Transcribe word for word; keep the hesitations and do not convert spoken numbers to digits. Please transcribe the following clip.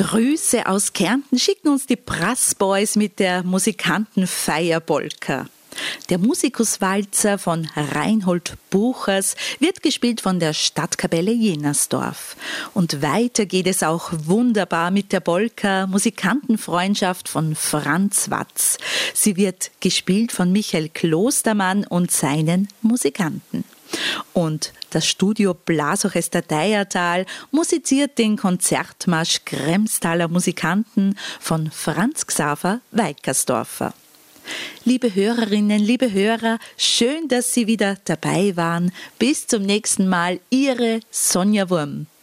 Grüße aus Kärnten schicken uns die Brassboys mit der Musikantenfeierpolka. Der Musikuswalzer von Reinhold Buchers wird gespielt von der Stadtkapelle Jennersdorf. Und weiter geht es auch wunderbar mit der Polka Musikantenfreundschaft von Franz Watz. Sie wird gespielt von Michael Klostermann und seinen Musikanten. Und das Studio Blasorchester Deiertal musiziert den Konzertmarsch Kremstaler Musikanten von Franz Xaver Weikersdorfer. Liebe Hörerinnen, liebe Hörer, schön, dass Sie wieder dabei waren. Bis zum nächsten Mal, Ihre Sonja Wurm.